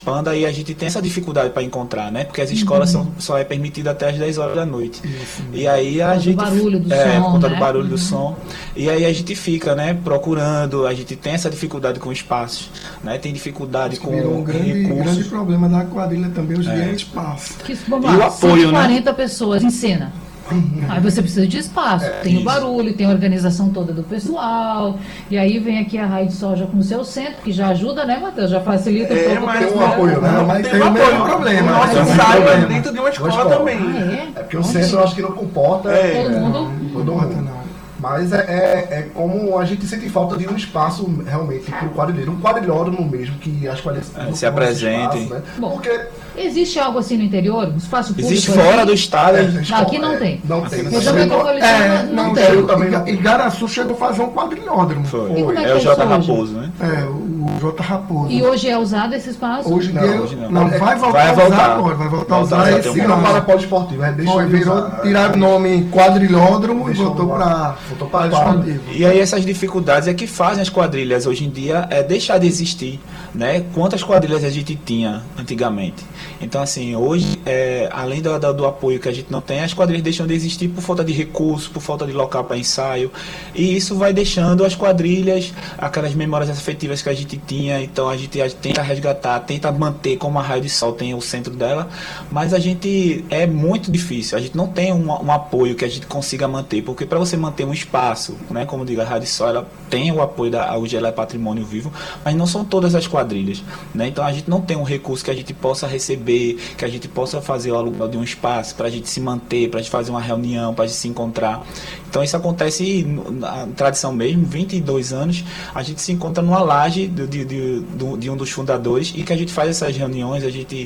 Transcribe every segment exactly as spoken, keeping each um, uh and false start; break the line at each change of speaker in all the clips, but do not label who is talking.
Panda, e a gente tem essa dificuldade para encontrar, né? Porque as escolas uhum. são, só é permitido até as dez horas da noite. Isso, e aí a gente...
Por conta do barulho do
é,
som,
por conta
né?
do barulho
uhum.
do som. E aí a gente fica, né, procurando, a gente tem essa dificuldade com espaços, né? Tem dificuldade com
um grande,
recursos.
grande problema da quadrilha também hoje em
é.
dia é espaço.
Que, vamos
lá, e o apoio,
cento e quarenta
né?
pessoas em cena. Aí você precisa de espaço, é, tem isso. o barulho, tem a organização toda do pessoal, e aí vem aqui a Raio de Soja com o seu centro, que já ajuda, né, Matheus? Já facilita
é,
um pouco.
Mas
tem um apoio, né?
Não,
mas
tem,
tem
um
o
apoio.
mesmo problema.
O nosso
né?
ensaio é dentro de uma escola,
escola.
também.
Ah, é?
É porque o centro eu acho que não comporta
é,
todo
é,
mundo.
Todo mundo. Não. Mas é, é, é como a gente sente falta de um espaço realmente para o quadrilheiro, um quadrilhódromo mesmo, que as quadrilhas
é, se apresentem.
Né?
Bom,
porque
existe algo assim no interior? Um espaço público?
Existe fora
aqui?
do estado.
É,
Não, aqui não tem.
Não tem.
Eu também estou
É,
não,
não
tem.
tem. Também não. Igaraçu chegou a fazer um quadrilhódromo.
Foi.
E como é que
é o
é
J.
isso
Raposo, né?
É, o J. Raposo.
E hoje é usado esse espaço?
Hoje,
não,
dia,
hoje não.
não. vai voltar
vai
a
voltar.
usar agora, vai voltar a
Voltar
usar
a
esse
ter um
ano.
para poliesportivo, é, deixa
Foi,
de
virou,
usar,
tiraram o nome quadrilhódromo e voltou para
voltou para quadro.
E aí essas dificuldades é que fazem as quadrilhas hoje em dia é deixar de existir, né? Quantas quadrilhas a gente tinha antigamente? Então assim, hoje, é, além do, do, do apoio que a gente não tem, as quadrilhas deixam de existir por falta de recursos, por falta de local para ensaio, e isso vai deixando as quadrilhas, aquelas memórias afetivas que a gente tinha. Então a gente, a gente tenta resgatar, tenta manter, como a Raio de Sol tem o centro dela, mas a gente, é muito difícil, a gente não tem um, um apoio que a gente consiga manter, porque para você manter um espaço, né, como digo, a Raio de Sol, ela tem o apoio da U G L, é Patrimônio Vivo, mas não são todas as quadrilhas, né? Então a gente não tem um recurso que a gente possa receber, que a gente possa fazer o aluguel de um espaço para a gente se manter, para a gente fazer uma reunião, para a gente se encontrar. Então isso acontece na tradição mesmo, vinte e dois anos, a gente se encontra numa laje de, de, de, de um dos fundadores, e que a gente faz essas reuniões, a gente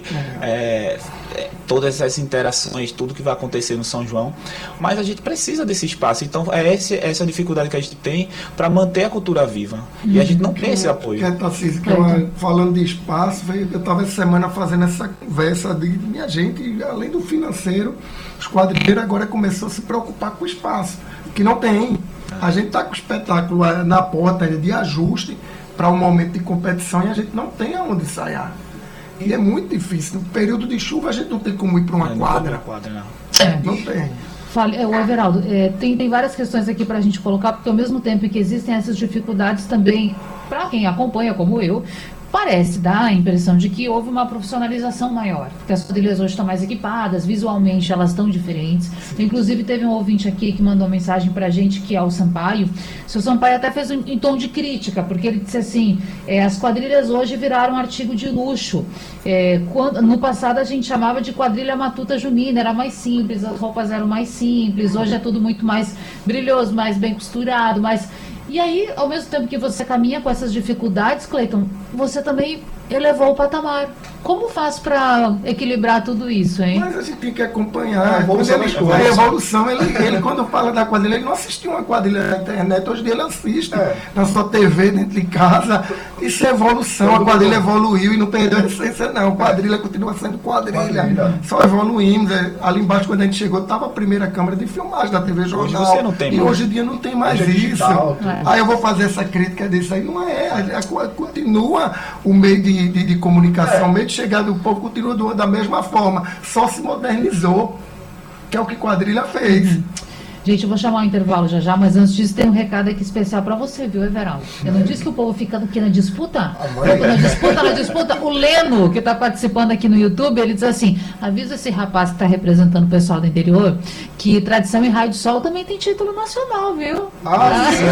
é, é, todas essas interações, tudo que vai acontecer no São João, mas a gente precisa desse espaço. Então é esse, essa dificuldade que a gente tem para manter a cultura viva, hum. e a gente não tem esse apoio.
Que é, Tarcísio, que eu, falando de espaço, eu estava essa semana fazendo essa conversa de minha gente, além do financeiro, os quadrilheiros agora começou a se preocupar com o espaço, que não tem. A gente está com o espetáculo na porta de ajuste para um momento de competição e a gente não tem aonde ensaiar. E é muito difícil. No período de chuva a gente não tem como ir para uma
é,
quadra.
Não, quadra não.
É.
Não tem.
Fale, é, o Everaldo, é, tem, tem várias questões aqui para a gente colocar, porque ao mesmo tempo que existem essas dificuldades também, para quem acompanha, como eu, parece dar a impressão de que houve uma profissionalização maior, porque as quadrilhas hoje estão mais equipadas, visualmente elas estão diferentes. Inclusive teve um ouvinte aqui que mandou uma mensagem pra gente, que é o Sampaio. O seu Sampaio até fez um, em tom de crítica, porque ele disse assim, é, as quadrilhas hoje viraram um artigo de luxo. É, quando, no passado a gente chamava de quadrilha matuta junina, era mais simples, as roupas eram mais simples, hoje é tudo muito mais brilhoso, mais bem costurado, mais... E aí, ao mesmo tempo que você caminha com essas dificuldades, Cleiton, você também elevou o patamar. Como faz para equilibrar tudo isso, hein?
Mas a gente tem que acompanhar.
A evolução,
ele,
das
a evolução ele, ele, quando fala da quadrilha, ele não assistiu uma quadrilha na internet, hoje em dia ele assiste
é.
na sua T V, dentro de casa. Isso é evolução, a quadrilha evoluiu e não perdeu a essência, não. A quadrilha continua sendo quadrilha. quadrilha. Só evoluímos. Ali embaixo, quando a gente chegou, estava a primeira câmera de filmagem da T V Jornal.
Hoje você não tem
e
mais.
hoje em dia não tem mais
hoje é
isso.
Digital,
é.
Aí eu vou fazer essa crítica disso aí. Não é. A, a, continua o meio de, de, de comunicação, é. o meio de chegada do povo continua do, da mesma forma. Só se modernizou, que é o que quadrilha fez.
Uhum. Gente, eu vou chamar o intervalo já já, mas antes disso tem um recado aqui especial para você, viu, Everaldo? Eu não disse que o povo fica aqui na disputa? Na disputa, na disputa. O Leno, que está participando aqui no YouTube, ele diz assim, avisa esse rapaz que está representando o pessoal do interior, que Tradição e Raio de Sol também tem título nacional, viu?
Ah,
ah
sim,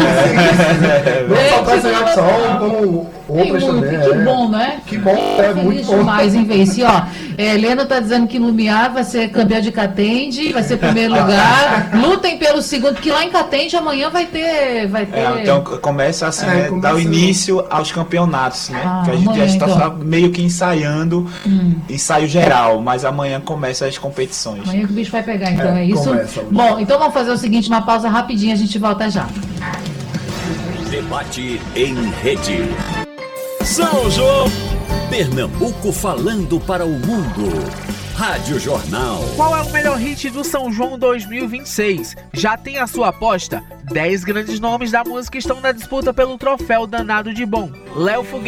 sim. Não só Tradição e Raio de Sol, como outras
muito,
também.
Que
é.
bom, né?
Que bom, é muito bom.
Demais em vez. E, ó, é, Leno está dizendo que Lumiar vai ser campeão de Catende, vai ser primeiro lugar. Lutem pelo segundo, porque lá em Catende amanhã vai ter... Vai ter...
É, então começa assim,
É,
né,
começa...
dar o início aos campeonatos, né?
Ah,
que a gente
amanhã,
já está
então.
meio que ensaiando,
hum.
ensaio geral, mas amanhã começa as competições.
Amanhã que o bicho vai pegar, então, é, é isso?
Começa,
bom, então vamos fazer o seguinte, uma pausa rapidinha, a gente volta já.
Debate em rede. São João, Pernambuco falando para o mundo. Rádio Jornal.
Qual é o melhor hit do São João dois mil e vinte e seis? Já tem a sua aposta? Dez grandes nomes da música estão na disputa pelo troféu Danado de Bom. Léo Foguete.